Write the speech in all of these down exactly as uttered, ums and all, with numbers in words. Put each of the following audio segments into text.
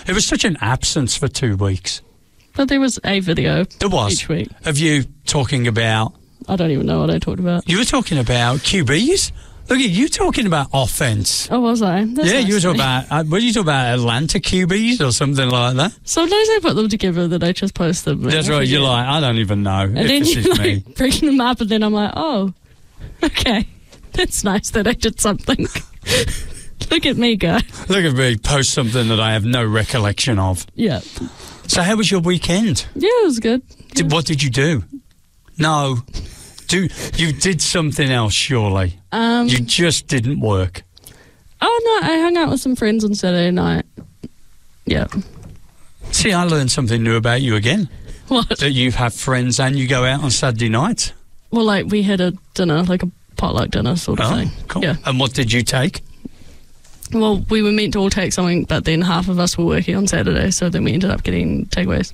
It was such an absence for two weeks. But there was a video There was. each week. Of you talking about... I don't even know what I talked about. You were talking about Q Bs? Look at you talking about offence. Oh, was I? That's yeah, nice you were of talking me. about... Uh, what did you talk about? Atlanta Q Bs or something like that? Sometimes I put them together, then I just post them. That's right. You're like, I don't even know And if then this you is like me. bring them up, and then I'm like, oh, okay. That's nice that I did something. Look at me go. Look at me post something that I have no recollection of. Yeah. So how was your weekend? Yeah, it was good. Did, what did you do? No. Do you did something else, surely? Um, You just didn't work. oh, no, I hung out with some friends on Saturday night. Yeah. See, I learned something new about you again. What? That you have friends and you go out on Saturday nights. Well, like, we had a dinner, like a potluck dinner sort of Oh, thing. cool. Yeah. And what did you take? Well, we were meant to all take something, but then half of us were working on Saturday, so then we ended up getting takeaways.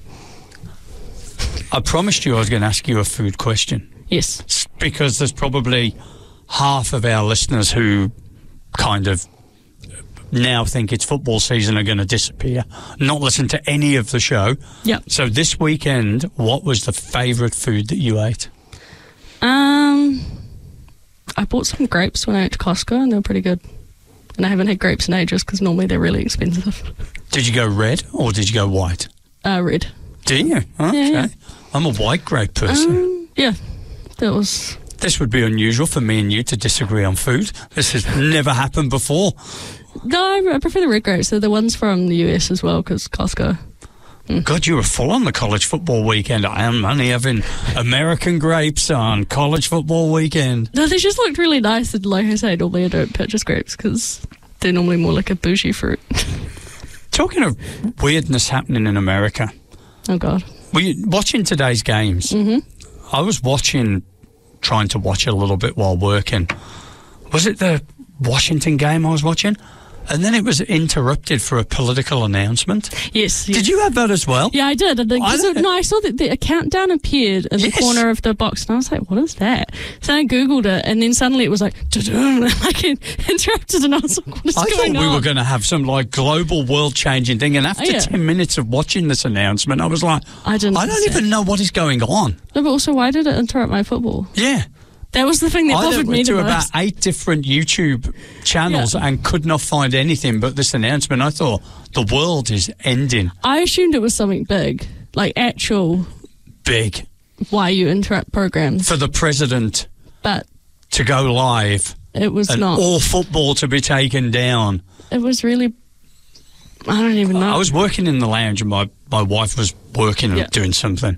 I promised you I was going to ask you a food question. Yes. S- Because there's probably half of our listeners who kind of now think it's football season are going to disappear, not listen to any of the show. Yep. So this weekend, what was the favourite food that you ate? Um, I bought some grapes when I went to Costco, and they were pretty good. And I haven't had grapes in ages because normally they're really expensive. Did you go red or did you go white? Uh, red. Do you? Okay. yeah. I'm a white grape person. Um, yeah, that was... This would be unusual for me and you to disagree on food. This has never happened before. No, I I prefer the red grapes. They're the ones from the U S as well, because Costco. God, you were full on the college football weekend. I am only having American grapes on college football weekend. No, they just looked really nice. And like I say, normally I don't purchase grapes because they're normally more like a bougie fruit. Talking of weirdness happening in America, Oh, God. were you watching today's games? Mm-hmm. I was watching, trying to watch it a little bit while working. Was it the Washington game I was watching? And then it was interrupted for a political announcement. Yes, yes. Did you have that as well? Yeah, I did. And then, I 'cause don't- it- no, I saw that the a countdown appeared in Yes. the corner of the box, and I was like, "What is that?" So I googled it, and then suddenly it was like, "Da-dum," like it interrupted, and I was like, "What is I going thought we on?" were going to have some like global world-changing thing, and after Oh, yeah. ten minutes of watching this announcement, I was like, I didn't I don't understand. even know what is going on. No, but also, why did it interrupt my football? Yeah. That was the thing that I bothered me went the to about most. eight different YouTube channels Yeah. and could not find anything but this announcement. I thought the world is ending I assumed it was something big, like actual big why you interrupt programs, for the president but to go live it was and not. all football to be taken down. It was really. I don't even know. I was working in the lounge and my, my wife was working Yeah. and doing something.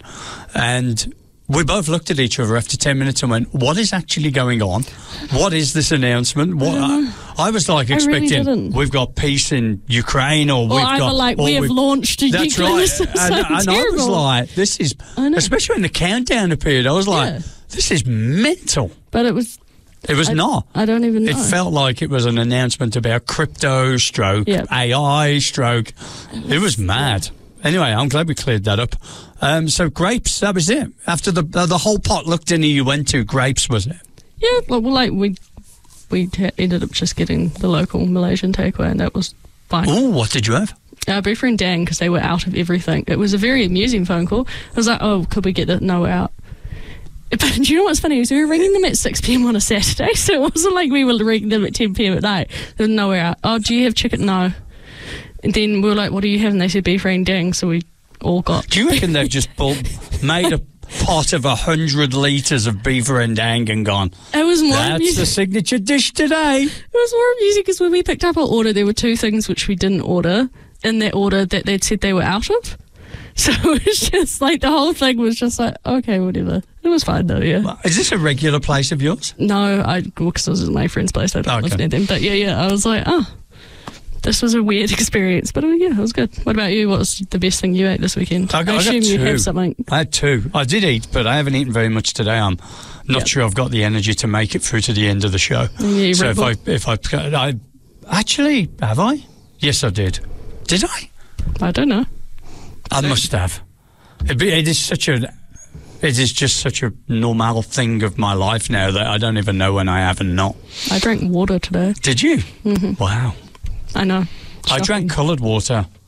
And we both looked at each other after ten minutes and went, what is actually going on? What is this announcement? What I, I was like I really expecting didn't. we've got peace in Ukraine or or we've either got... like or we have we've- launched a That's nuclear right. missile. And, So and I was terrible. like, this is... I know. Especially when the countdown appeared, I was like, Yeah. this is mental. But it was. It was I, not. I don't even know. It felt like it was an announcement about crypto stroke, Yeah. A I stroke. It was mad. Anyway, I'm glad we cleared that up. Um, so grapes, that was it. After the uh, the whole potluck dinner you went to, grapes was it? Yeah, well, well, like we we ha- ended up just getting the local Malaysian takeaway, and that was fine. Oh, what did you have? Uh, Beefy and Dan, because they were out of everything. It was a very amusing phone call. I was like, oh, could we get it? No, we're out. But do you know what's funny? Is we were ringing them at six p.m. on a Saturday, so it wasn't like we were ringing them at ten p.m. at night. There was no, we're out. Oh, do you have chicken? No. And then we were like, what do you have? And they said beef and dang, so we all got... Do you reckon they've just built, made a pot of a hundred litres of beef rendang and gone, It was more that's amusing. the signature dish today? It was more amusing because when we picked up our order, there were two things which we didn't order in that order that they'd said they were out of. So it was just like the whole thing was just like, okay, whatever. It was fine though, yeah. Is this a regular place of yours? No, I because well, it was my friend's place. I don't Okay. live near them. But yeah, yeah, I was like, oh, this was a weird experience. But uh, yeah, it was good. What about you? What was the best thing you ate this weekend? I got- I got assume you two. have something. I had two. I did eat, but I haven't eaten very much today. I'm not Yep. sure I've got the energy to make it through to the end of the show. Yeah, so Red if Bull. I, if I, I, actually, have I? Yes, I did. Did I? I don't know. I must have. It, be, it is such a, it is just such a normal thing of my life now that I don't even know when I have and not. I drank water today. Did you? Mm-hmm. Wow. I know. I drank coloured water